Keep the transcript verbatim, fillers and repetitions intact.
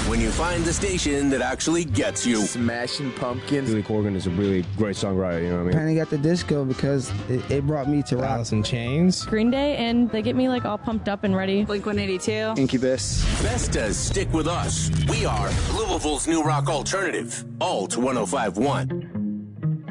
when you find the station that actually gets you. Smashing Pumpkins. Billy Corgan is a really great songwriter, you know what I mean? Panic at the Disco because it, it brought me to rock. Alice in Chains. Green Day, and they get me like all pumped up and ready. Blink one eighty-two. Incubus. Festas stick with us. We are Louisville's new rock alternative. Alt one oh five point one.